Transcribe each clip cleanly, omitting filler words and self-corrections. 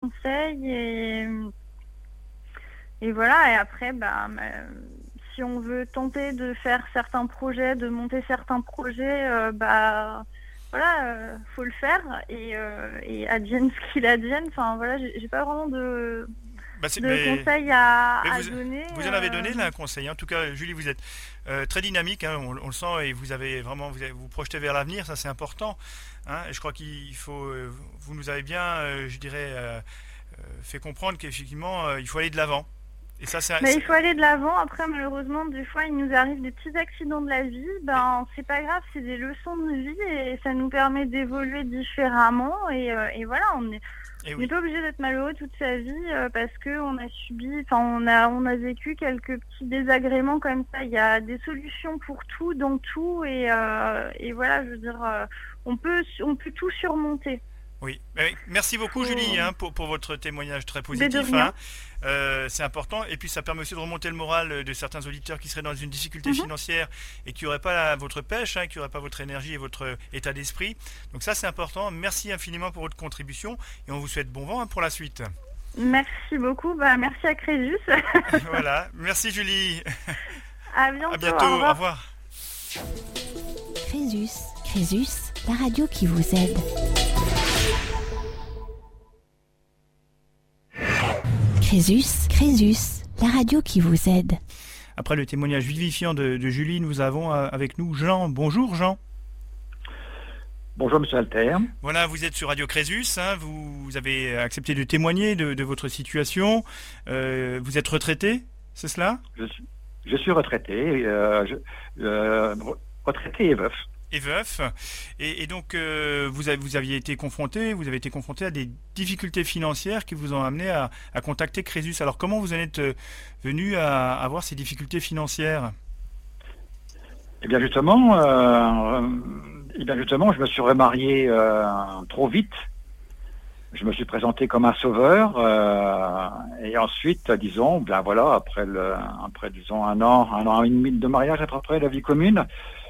conseils et voilà. Et après, si on veut tenter de faire certains projets, de monter certains projets, voilà, faut le faire et advienne ce qu'il advienne. Enfin voilà, j'ai pas vraiment de conseils à donner. Vous en avez donné là un conseil. En tout cas, Julie, vous êtes très dynamique, hein, on le sent, et vous avez vraiment vous projetez vers l'avenir, ça c'est important. Hein, et je crois qu'il faut, vous nous avez bien, je dirais, fait comprendre qu'effectivement, il faut aller de l'avant. Et ça, Mais il faut aller de l'avant. Après, malheureusement, des fois, il nous arrive des petits accidents de la vie. C'est pas grave, c'est des leçons de vie et ça nous permet d'évoluer différemment. Et voilà, on n'est pas obligé d'être malheureux toute sa vie parce que on a subi, on a vécu quelques petits désagréments comme ça. Il y a des solutions pour tout, dans tout, et voilà, je veux dire, on peut tout surmonter. Oui, merci beaucoup Julie pour votre témoignage très positif. C'est important et puis ça permet aussi de remonter le moral de certains auditeurs qui seraient dans une difficulté financière et qui n'auraient pas votre pêche, qui n'auraient pas votre énergie et votre état d'esprit. Donc ça c'est important. Merci infiniment pour votre contribution et on vous souhaite bon vent pour la suite. Merci beaucoup. Merci à Crésus. Voilà, merci Julie. À bientôt. À bientôt. Au revoir. Crésus, la radio qui vous aide. Crésus, la radio qui vous aide. Après le témoignage vivifiant de Julie, nous avons avec nous Jean. Bonjour Jean. Bonjour Monsieur Alter. Voilà, vous êtes sur Radio Crésus, vous avez accepté de témoigner de votre situation. Vous êtes retraité, c'est cela ? Je suis retraité, retraité et veuf. Et veuf. Et donc, vous avez été confronté à des difficultés financières qui vous ont amené à contacter Crésus. Alors, comment vous en êtes venu à avoir ces difficultés financières ? Eh bien, justement, je me suis remarié trop vite. Je me suis présenté comme un sauveur. Et ensuite, disons, après disons un an et demi de mariage, à peu près, la vie commune,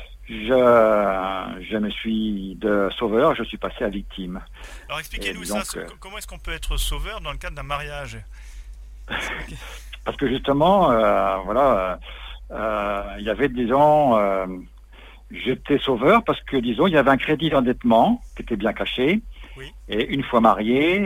je me suis de sauveur, je suis passé à victime. Alors expliquez-nous ça, comment est-ce qu'on peut être sauveur dans le cadre d'un mariage ? Parce que justement, il y avait, disons, j'étais sauveur parce que, disons, il y avait un crédit d'endettement qui était bien caché. Oui. Et une fois marié,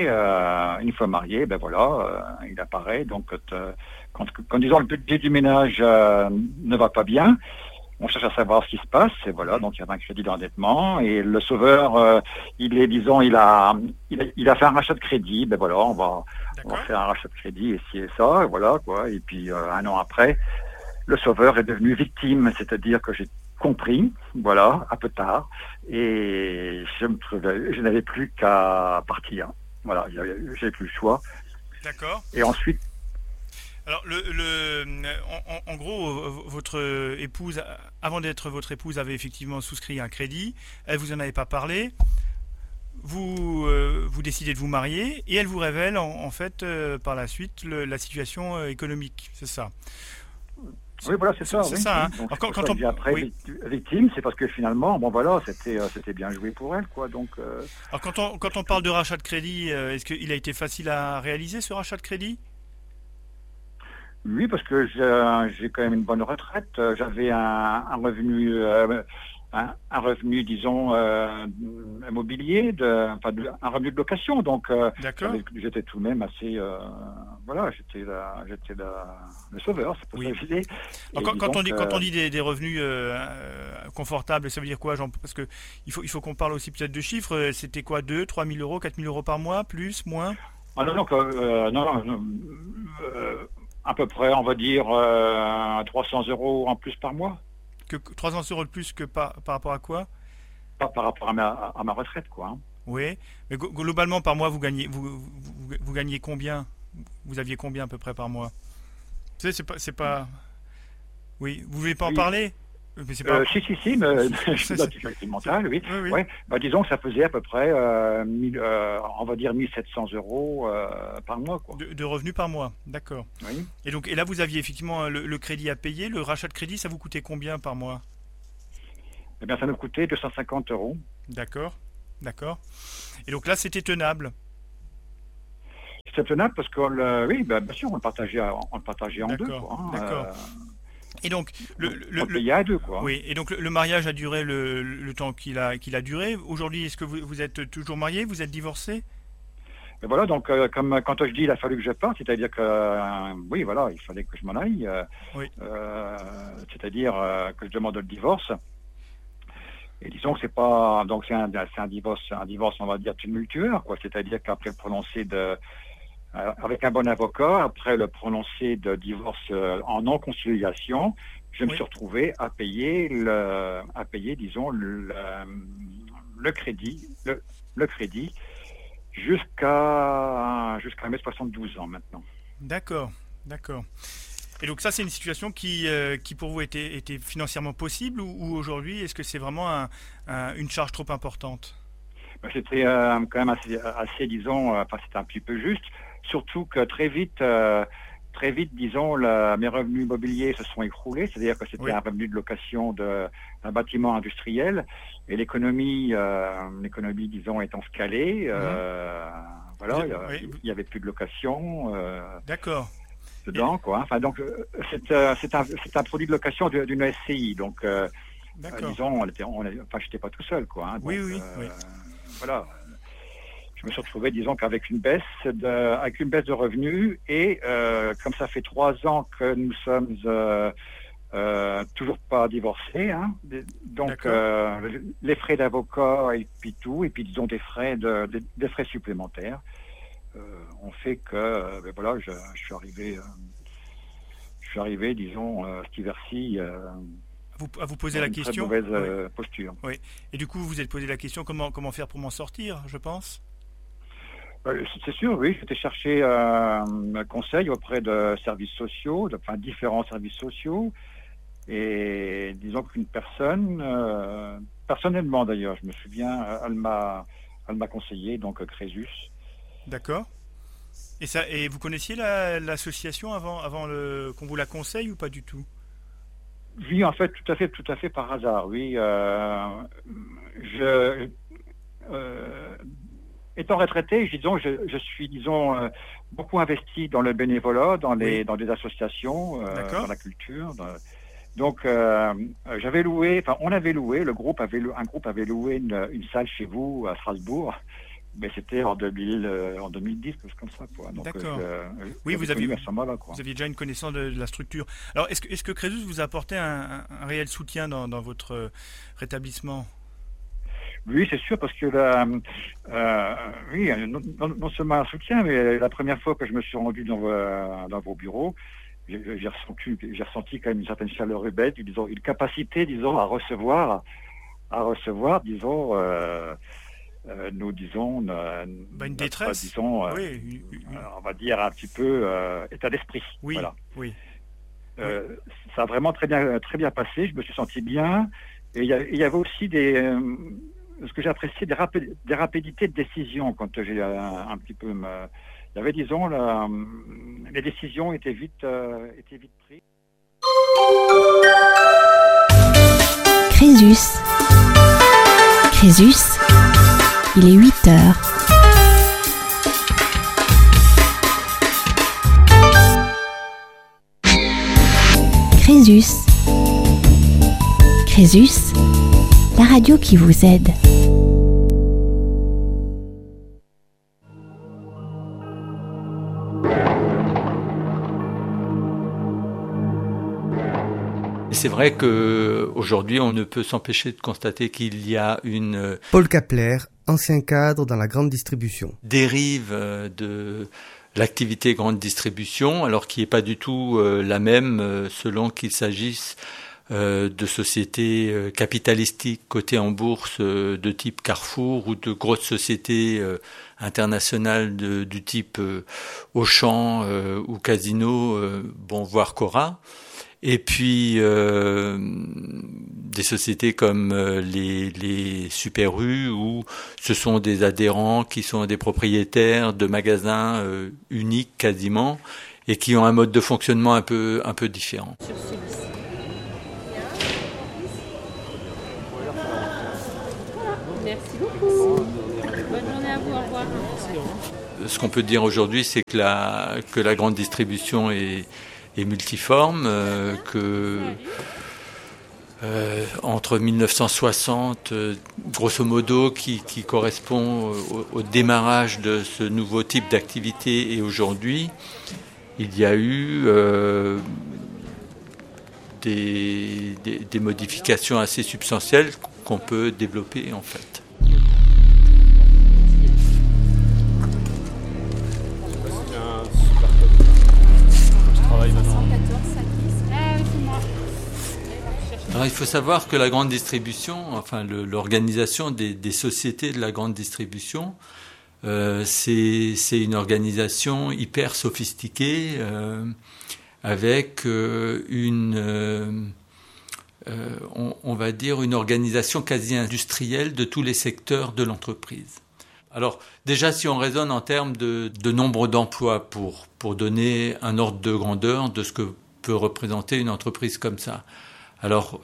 il apparaît. Donc, quand disons, le budget du ménage ne va pas bien, on cherche à savoir ce qui se passe, et voilà, donc il y avait un crédit d'endettement, et le sauveur, il a fait un rachat de crédit, on va faire un rachat de crédit, et ci et ça, et voilà, quoi, et puis un an après, le sauveur est devenu victime, c'est-à-dire que j'ai compris, voilà, un peu tard, et je n'avais plus qu'à partir, voilà, j'avais plus le choix. D'accord. Et ensuite, alors, en gros, votre épouse, avant d'être votre épouse, avait effectivement souscrit un crédit. Elle vous en avait pas parlé. Vous décidez de vous marier et elle vous révèle en fait par la suite la situation économique. C'est ça. Oui, voilà, c'est ça. C'est oui. ça. Hein. Donc, Alors, quand on après victime, c'est parce que finalement, c'était bien joué pour elle, quoi. Donc. Alors quand on parle de rachat de crédit, est-ce qu'il a été facile à réaliser ce rachat de crédit ? Oui, parce que j'ai quand même une bonne retraite. J'avais un revenu, disons, immobilier, un revenu de location. Donc, j'étais tout de même assez, j'étais le sauveur. C'est pour ça que je dis. Quand on dit des revenus confortables, ça veut dire quoi, Jean ? Parce que il faut qu'on parle aussi peut-être de chiffres. C'était quoi, 2 000, 3 000 euros, 4 000 euros par mois, plus, moins ? Ah non, à peu près, on va dire 300 euros en plus par mois. Que 300 euros de plus que par rapport à quoi ? Par rapport à ma retraite, quoi. Hein. Oui, mais globalement par mois vous gagnez combien ? Vous aviez combien à peu près par mois ? Tu sais, c'est pas. Oui, vous voulez pas en parler ? Mais c'est pas... Si, mais je suis difficulté mentale, oui. Ouais, disons que ça faisait à peu près, on va dire 1 700 euros par mois, quoi. De revenus par mois, d'accord. Oui. Et là, vous aviez effectivement le crédit à payer. Le rachat de crédit, ça vous coûtait combien par mois ? Eh bien, ça nous coûtait 250 euros. D'accord. Et donc là, c'était tenable ? c'est tenable parce que oui, bien sûr, on le partageait en deux. Quoi, hein, d'accord. Et donc, on payait à deux, quoi. Oui, et donc le mariage a duré le temps qu'il a duré. Aujourd'hui, est-ce que vous êtes toujours marié? Vous êtes divorcé? Et voilà, donc comme quand je dis il a fallu que je parte, c'est-à-dire que oui, voilà, il fallait que je m'en aille, oui. C'est-à-dire que je demande le divorce. Et disons que c'est pas, donc c'est un divorce, on va dire tumultueux, quoi. C'est-à-dire qu'après le prononcé avec un bon avocat, après le prononcé de divorce en non-conciliation, je me suis retrouvé à payer, disons, le crédit jusqu'à mes 72 ans maintenant. D'accord. Et donc ça, c'est une situation qui pour vous était financièrement possible ou aujourd'hui, est-ce que c'est vraiment une charge trop importante? C'était quand même assez disons, c'était un petit peu juste, surtout que très vite, disons, mes revenus immobiliers se sont écroulés, c'est-à-dire que c'était un revenu de location d'un bâtiment industriel, et l'économie, disons, étant scalée, voilà, il n'y avait plus de location. D'accord. Dedans, quoi. Enfin, donc, c'est un produit de location d'une SCI, donc, disons, j'étais pas tout seul, quoi. Hein, donc, oui. Voilà. Je me suis retrouvé, disons, qu'avec une baisse de revenus, et comme ça fait 3 ans que nous sommes toujours pas divorcés, hein, donc les frais d'avocat et puis tout, et puis disons des frais supplémentaires, ont fait que voilà, je suis arrivé, disons, cet hiver-ci, à vous poser la question. Très mauvaise posture. Oui. Et du coup, vous vous êtes posé la question comment faire pour m'en sortir, je pense. C'est sûr, oui. J'étais chercher un conseil auprès de services sociaux, différents services sociaux. Et disons qu'une personne, personnellement d'ailleurs, je me souviens, elle m'a conseillé, donc Crésus. D'accord. Et vous connaissiez l'association avant qu'on vous la conseille ou pas du tout? Oui, en fait, tout à fait par hasard, oui. Étant retraité, je suis, disons, beaucoup investi dans le bénévolat, dans des associations, dans la culture. Donc, j'avais loué, on avait loué, un groupe avait loué une salle chez vous à Strasbourg, mais c'était en 2010, quelque chose comme ça, quoi. Donc, d'accord. Oui, vous aviez déjà une connaissance de la structure. Alors, est-ce que Crésus vous a apporté un réel soutien dans votre rétablissement? Oui, c'est sûr, parce que oui, non seulement un soutien, mais la première fois que je me suis rendu dans vos bureaux, j'ai ressenti quand même une certaine chaleur humaine, disons, une capacité, disons, à recevoir, disons, nous disons, une détresse, disons, oui, on va dire un petit peu état d'esprit. Oui, voilà. Oui. Ça a vraiment très bien passé. Je me suis senti bien, et il y avait aussi ce que j'ai apprécié, des rapidités de décision quand j'ai un petit peu. Il y avait, disons, les décisions étaient vite prises. Crésus, il est 8 heures. Crésus, la radio qui vous aide. C'est vrai qu'aujourd'hui, on ne peut s'empêcher de constater qu'il y a une... Paul Kapler, ancien cadre dans la grande distribution. Dérive de l'activité grande distribution, alors qui n'est pas du tout la même selon qu'il s'agisse de sociétés capitalistiques cotées en bourse de type Carrefour ou de grosses sociétés internationales du type Auchan ou Casino, voire Cora. Et puis des sociétés comme les Super U, où ce sont des adhérents qui sont des propriétaires de magasins uniques quasiment et qui ont un mode de fonctionnement un peu différent. Merci beaucoup. Bonne journée à vous, au revoir. ce qu'on peut dire aujourd'hui, c'est que la grande distribution est multiforme, entre 1960, grosso modo, qui correspond au démarrage de ce nouveau type d'activité, et aujourd'hui, il y a eu des modifications assez substantielles qu'on peut développer en fait. Alors, il faut savoir que la grande distribution, enfin l'organisation des sociétés de la grande distribution, c'est une organisation hyper sophistiquée avec on va dire une organisation quasi industrielle de tous les secteurs de l'entreprise. Alors déjà, si on raisonne en termes de nombre d'emplois pour donner un ordre de grandeur de ce que peut représenter une entreprise comme ça. Alors,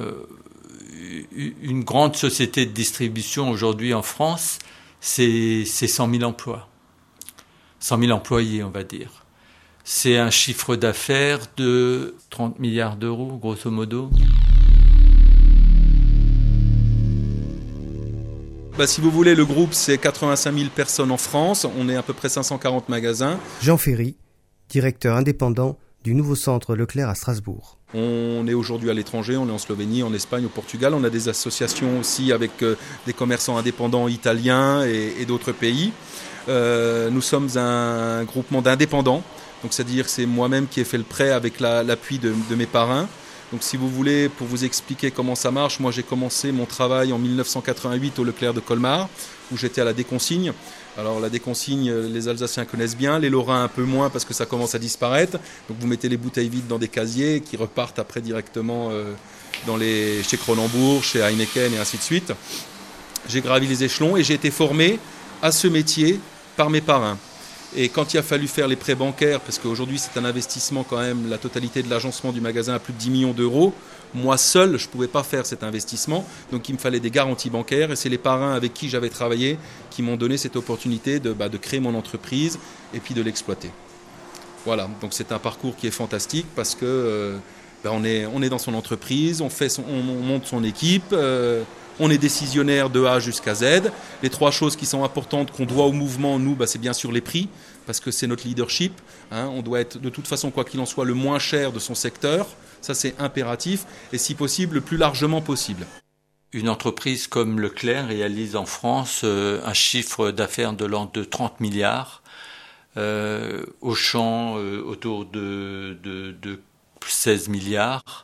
une grande société de distribution aujourd'hui en France, c'est 100 000 emplois. 100 000 employés, on va dire. C'est un chiffre d'affaires de 30 milliards d'euros, grosso modo. Si vous voulez, le groupe, c'est 85 000 personnes en France. On est à peu près 540 magasins. Jean Ferry, directeur indépendant du nouveau centre Leclerc à Strasbourg. On est aujourd'hui à l'étranger, on est en Slovénie, en Espagne, au Portugal. On a des associations aussi avec des commerçants indépendants italiens et d'autres pays. Nous sommes un groupement d'indépendants. Donc c'est-à-dire que c'est moi-même qui ai fait le prêt avec l'appui de mes parrains. Donc si vous voulez, pour vous expliquer comment ça marche, moi j'ai commencé mon travail en 1988 au Leclerc de Colmar, où j'étais à la déconsigne. Alors la déconsigne, les Alsaciens connaissent bien, les Lorrains un peu moins parce que ça commence à disparaître. Donc vous mettez les bouteilles vides dans des casiers qui repartent après directement chez Kronenbourg, chez Heineken et ainsi de suite. J'ai gravi les échelons et j'ai été formé à ce métier par mes parrains. Et quand il a fallu faire les prêts bancaires, parce qu'aujourd'hui c'est un investissement quand même, la totalité de l'agencement du magasin à plus de 10 millions d'euros, moi seul je ne pouvais pas faire cet investissement, donc il me fallait des garanties bancaires, et c'est les parrains avec qui j'avais travaillé qui m'ont donné cette opportunité de créer mon entreprise et puis de l'exploiter. Voilà, donc c'est un parcours qui est fantastique parce que on est dans son entreprise, on monte son équipe, on est décisionnaire de A jusqu'à Z. Les trois choses qui sont importantes qu'on doit au mouvement, nous, c'est bien sûr les prix, parce que c'est notre leadership. On doit être, de toute façon, quoi qu'il en soit, le moins cher de son secteur. Ça, c'est impératif. Et si possible, le plus largement possible. Une entreprise comme Leclerc réalise en France un chiffre d'affaires de l'ordre de 30 milliards. Auchan, autour de 16 milliards.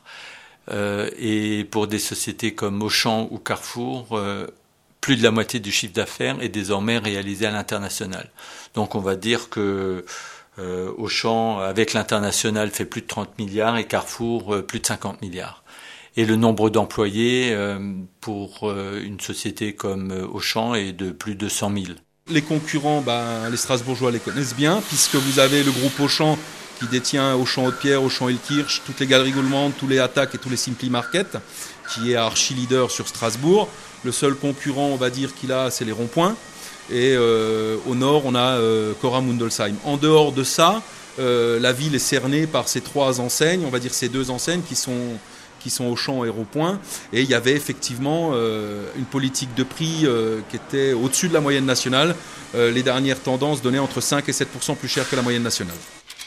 Et pour des sociétés comme Auchan ou Carrefour, plus de la moitié du chiffre d'affaires est désormais réalisé à l'international. Donc on va dire que Auchan, avec l'international, fait plus de 30 milliards et Carrefour, plus de 50 milliards. Et le nombre d'employés pour une société comme Auchan est de plus de 100 000. Les concurrents, les Strasbourgeois les connaissent bien, puisque vous avez le groupe Auchan qui détient Auchan Haute-Pierre, Auchan Hillkirch, toutes les Galeries Gaulemandes, tous les Attaques et tous les Simply Market, qui est archi-leader sur Strasbourg. Le seul concurrent, on va dire, qu'il a, c'est les ronds-points. Et au nord, on a Cora Mundolsheim. En dehors de ça, la ville est cernée par ces trois enseignes, on va dire ces deux enseignes qui sont Auchan et Ronds-Points. Et il y avait effectivement une politique de prix qui était au-dessus de la moyenne nationale. Les dernières tendances donnaient entre 5 et 7% plus cher que la moyenne nationale.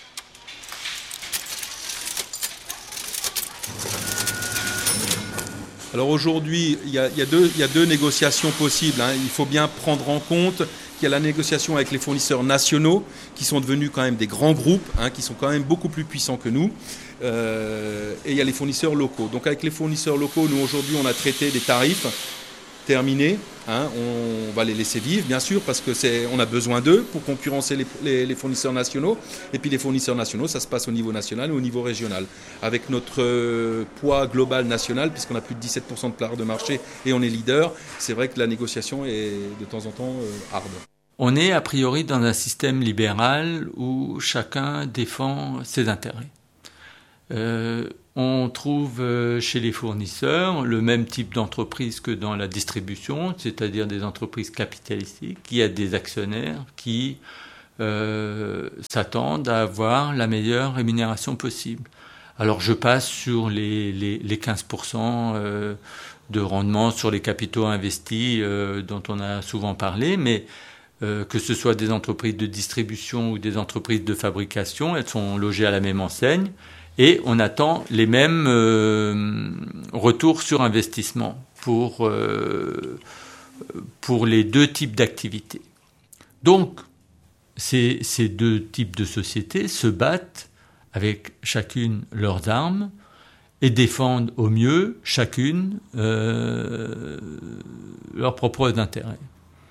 Alors aujourd'hui, il y a deux négociations possibles. Il faut bien prendre en compte qu'il y a la négociation avec les fournisseurs nationaux, qui sont devenus quand même des grands groupes, qui sont quand même beaucoup plus puissants que nous. Et il y a les fournisseurs locaux. Donc avec les fournisseurs locaux, nous aujourd'hui, on a traité des tarifs terminés. On va les laisser vivre, bien sûr, parce qu'on a besoin d'eux pour concurrencer les fournisseurs nationaux. Et puis les fournisseurs nationaux, ça se passe au niveau national et au niveau régional. Avec notre poids global national, puisqu'on a plus de 17% de part de marché et on est leader, c'est vrai que la négociation est de temps en temps harde. On est a priori dans un système libéral où chacun défend ses intérêts. On trouve chez les fournisseurs le même type d'entreprise que dans la distribution, c'est-à-dire des entreprises capitalistiques. Il y a des actionnaires qui s'attendent à avoir la meilleure rémunération possible. Alors je passe sur les 15% de rendement sur les capitaux investis dont on a souvent parlé, mais que ce soit des entreprises de distribution ou des entreprises de fabrication, elles sont logées à la même enseigne et on attend les mêmes retours sur investissement pour les deux types d'activités. Donc, ces deux types de sociétés se battent avec chacune leurs armes et défendent au mieux chacune leurs propres intérêts.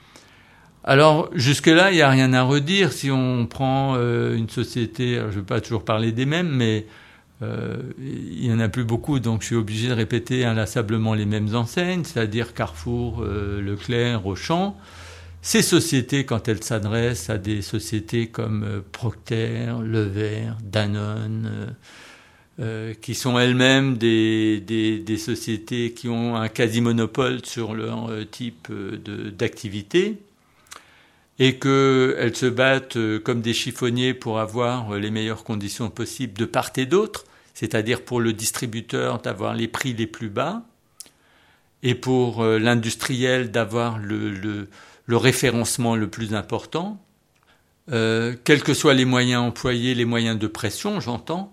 Alors, jusque-là, il n'y a rien à redire. Si on prend une société, alors je ne vais pas toujours parler des mêmes, mais il n'y en a plus beaucoup, donc je suis obligé de répéter inlassablement les mêmes enseignes, c'est-à-dire Carrefour, Leclerc, Auchan. Ces sociétés, quand elles s'adressent à des sociétés comme Procter, Levert, Danone, qui sont elles-mêmes des sociétés qui ont un quasi-monopole sur leur type d'activité, et qu'elles se battent comme des chiffonniers pour avoir les meilleures conditions possibles de part et d'autre, c'est-à-dire pour le distributeur d'avoir les prix les plus bas, et pour l'industriel d'avoir le référencement le plus important, quels que soient les moyens employés, les moyens de pression, j'entends,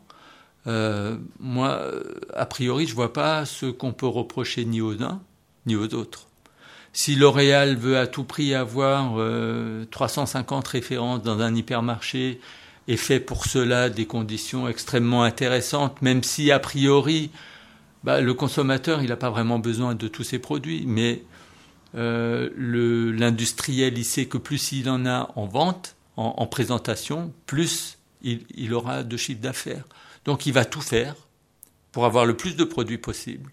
moi, a priori, je ne vois pas ce qu'on peut reprocher ni aux uns, ni aux autres. Si L'Oréal veut à tout prix avoir 350 références dans un hypermarché et fait pour cela des conditions extrêmement intéressantes, même si a priori le consommateur il n'a pas vraiment besoin de tous ces produits, mais l'industriel il sait que plus il en a en vente, en présentation, plus il aura de chiffre d'affaires. Donc il va tout faire pour avoir le plus de produits possible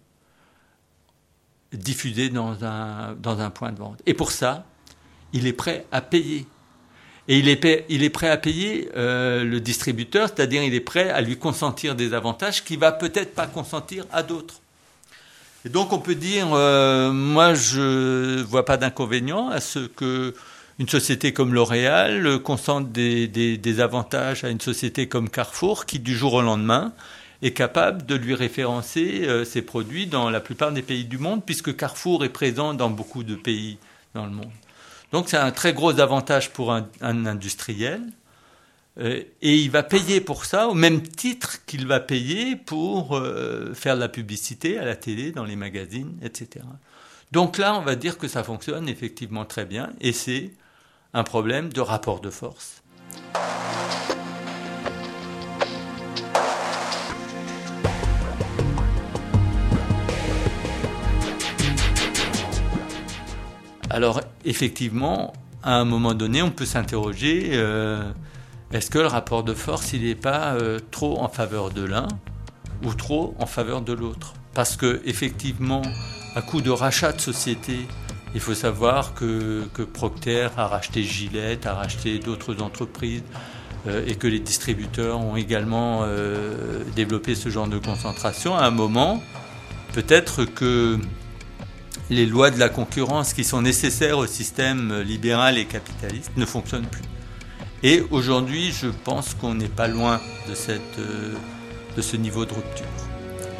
diffusé dans un point de vente. Et pour ça, il est prêt à payer. Et il est prêt à payer le distributeur, c'est-à-dire il est prêt à lui consentir des avantages qu'il ne va peut-être pas consentir à d'autres. Et donc on peut dire, moi je ne vois pas d'inconvénient à ce qu'une société comme L'Oréal consente des avantages à une société comme Carrefour qui du jour au lendemain est capable de lui référencer ses produits dans la plupart des pays du monde, puisque Carrefour est présent dans beaucoup de pays dans le monde. Donc c'est un très gros avantage pour un industriel, et il va payer pour ça au même titre qu'il va payer pour faire de la publicité à la télé, dans les magazines, etc. Donc là, on va dire que ça fonctionne effectivement très bien, et c'est un problème de rapport de force. Alors, effectivement, à un moment donné, on peut s'interroger, est-ce que le rapport de force, il n'est pas trop en faveur de l'un ou trop en faveur de l'autre ? Parce que, effectivement, à coup de rachat de société, il faut savoir que Procter a racheté Gillette, a racheté d'autres entreprises, et que les distributeurs ont également développé ce genre de concentration. À un moment, peut-être que les lois de la concurrence qui sont nécessaires au système libéral et capitaliste ne fonctionnent plus. Et aujourd'hui, je pense qu'on n'est pas loin de ce niveau de rupture.